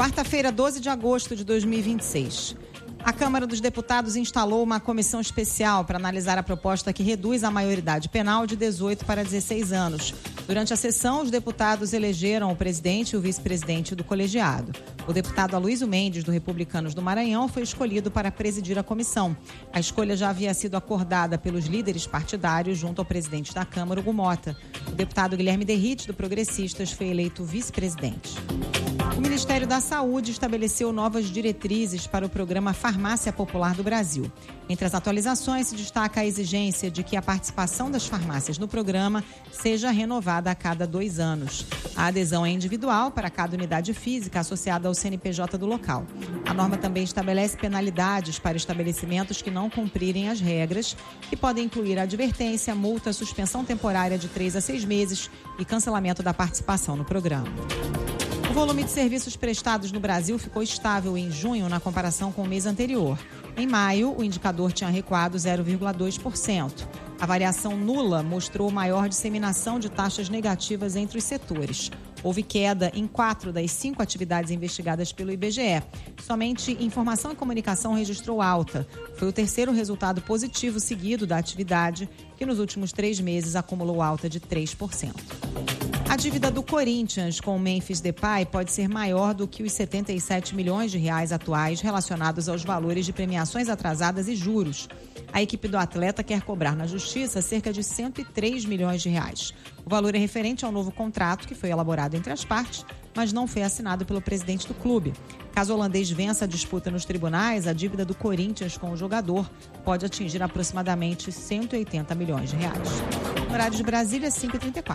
Quarta-feira, 12 de agosto de 2026. A Câmara dos Deputados instalou uma comissão especial para analisar a proposta que reduz a maioridade penal de 18 para 16 anos. Durante a sessão, os deputados elegeram o presidente e o vice-presidente do colegiado. O deputado Aloysio Mendes, do Republicanos do Maranhão, foi escolhido para presidir a comissão. A escolha já havia sido acordada pelos líderes partidários junto ao presidente da Câmara, Hugo Mota. O deputado Guilherme Derrite, do Progressistas, foi eleito vice-presidente. O Ministério da Saúde estabeleceu novas diretrizes para o programa Farmácia Popular do Brasil. Entre as atualizações se destaca a exigência de que a participação das farmácias no programa seja renovada a cada 2 anos. A adesão é individual para cada unidade física associada ao CNPJ do local. A norma também estabelece penalidades para estabelecimentos que não cumprirem as regras, que podem incluir advertência, multa, suspensão temporária de 3 a 6 meses e cancelamento da participação no programa. O volume de serviços prestados no Brasil ficou estável em junho na comparação com o mês anterior. Em maio, o indicador tinha recuado 0,2%. A variação nula mostrou maior disseminação de taxas negativas entre os setores. Houve queda em 4 das 5 atividades investigadas pelo IBGE. Somente informação e comunicação registrou alta. Foi o terceiro resultado positivo seguido da atividade, que nos últimos 3 meses acumulou alta de 3%. A dívida do Corinthians com o Memphis Depay pode ser maior do que os 77 milhões de reais atuais relacionados aos valores de premiações atrasadas e juros. A equipe do atleta quer cobrar na justiça cerca de 103 milhões de reais. O valor é referente ao novo contrato que foi elaborado entre as partes, mas não foi assinado pelo presidente do clube. Caso o holandês vença a disputa nos tribunais, a dívida do Corinthians com o jogador pode atingir aproximadamente 180 milhões de reais. Horário de Brasília, 5h34.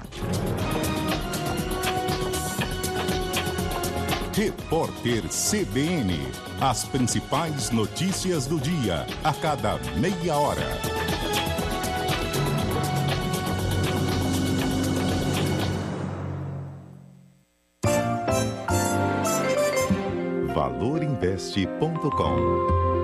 Repórter CBN. As principais notícias do dia, a cada meia hora. valorinvest.com